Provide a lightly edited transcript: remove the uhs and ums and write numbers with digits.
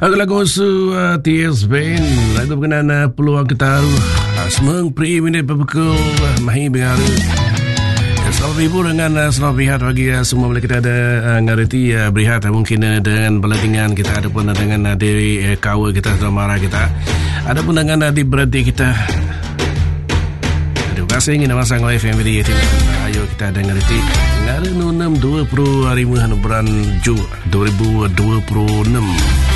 Lagu su TS Band lagu berkenaan peluang ketaru semang pri minit berpukul mahi bengaru. Selamat ibu dengan selamat berhad bagi semua bila kita ada ngerti berhad mungkin dengan belatingan kita ada pun dengan diri kawa kita marah kita ada pun dengan adik beradik kita. Terima kasih ingin masang FM di ayo kita ada ngerti ngare 6 20 hari bulan Jun 2026.